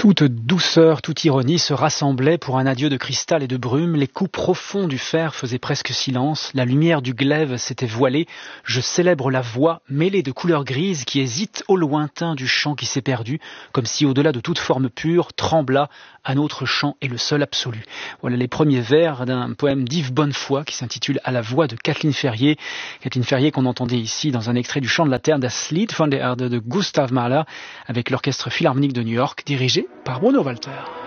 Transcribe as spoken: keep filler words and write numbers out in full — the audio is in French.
Toute douceur, toute ironie se rassemblaient pour un adieu de cristal et de brume. Les coups profonds du fer faisaient presque silence. La lumière du glaive s'était voilée. Je célèbre la voix mêlée de couleurs grises qui hésite au lointain du chant qui s'est perdu, comme si au-delà de toute forme pure, trembla un autre chant et le seul absolu. Voilà les premiers vers d'un poème d'Yves Bonnefoy qui s'intitule À la voix de Kathleen Ferrier. Kathleen Ferrier qu'on entendait ici dans un extrait du chant de la terre Das Lied von der Erde de Gustav Mahler avec l'orchestre philharmonique de New York dirigé par Bruno Walter.